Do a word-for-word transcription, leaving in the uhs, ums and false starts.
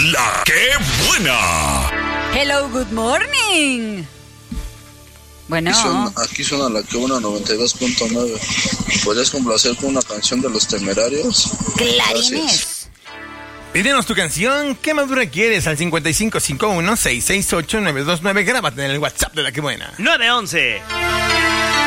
La que buena. Hello, good morning. Bueno. Aquí suena, aquí suena La que buena noventa y dos punto nueve. ¿Podrías complacer con una canción de Los Temerarios? Clarines. Pídenos tu canción. ¿Qué madura quieres? Al cincuenta y cinco cincuenta y uno, seiscientos sesenta y ocho, nueve dos nueve. Grábate en el WhatsApp de La que buena. nueve once